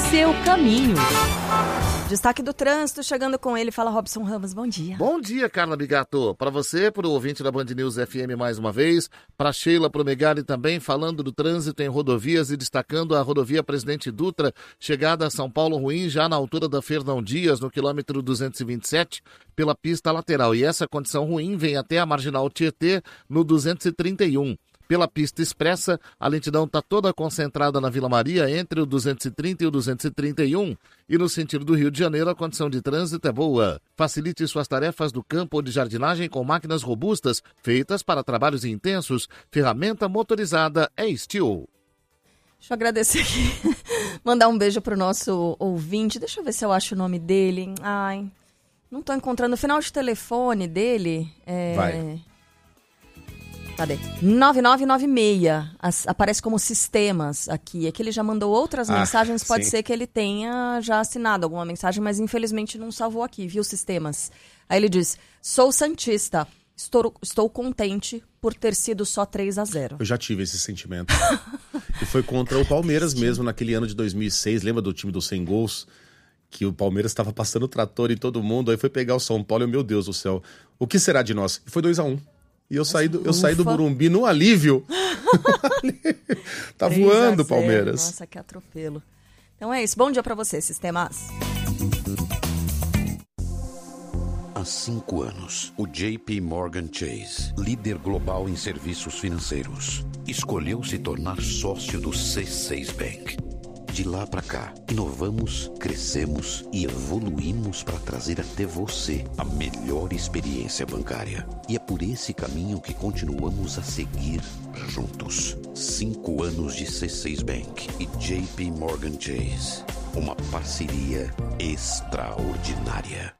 seu caminho. Destaque do trânsito, chegando com ele, fala Robson Ramos, bom dia. Bom dia, Carla Bigato. Para você, para o ouvinte da Band News FM mais uma vez, para Sheila, para o Megali também, falando do trânsito em rodovias e destacando a rodovia Presidente Dutra, chegada a São Paulo ruim, já na altura da Fernão Dias, no quilômetro 227, pela pista lateral. E essa condição ruim vem até a Marginal Tietê, no 231. Pela pista expressa, a lentidão está toda concentrada na Vila Maria, entre o 230 e o 231. E no sentido do Rio de Janeiro, a condição de trânsito é boa. Facilite suas tarefas do campo ou de jardinagem com máquinas robustas, feitas para trabalhos intensos. Ferramenta motorizada é Steel. Deixa eu agradecer aqui, mandar um beijo pro nosso ouvinte. Deixa eu ver se eu acho o nome dele. Ai, não estou encontrando. O final de telefone dele Vai. Cadê? 9996. Aparece como sistemas aqui. É que ele já mandou outras mensagens. Pode ser que ele tenha já assinado alguma mensagem, mas infelizmente não salvou aqui, viu, sistemas? Aí ele diz, sou santista. Estou contente por ter sido só 3-0. Eu já tive esse sentimento. E foi contra o Palmeiras mesmo, naquele ano de 2006. Lembra do time dos 100 gols? Que o Palmeiras estava passando o trator em todo mundo. Aí foi pegar o São Paulo e, meu Deus do céu, o que será de nós? E foi 2-1. E eu saí do Morumbi no alívio. Tá voando o Palmeiras. Nossa, que atropelo. Então é isso. Bom dia pra você, Sistemas. Há 5 anos, o JP Morgan Chase, líder global em serviços financeiros, escolheu se tornar sócio do C6 Bank. De lá para cá, inovamos, crescemos e evoluímos para trazer até você a melhor experiência bancária. E é por esse caminho que continuamos a seguir juntos. 5 anos de C6 Bank e JP Morgan Chase. Uma parceria extraordinária.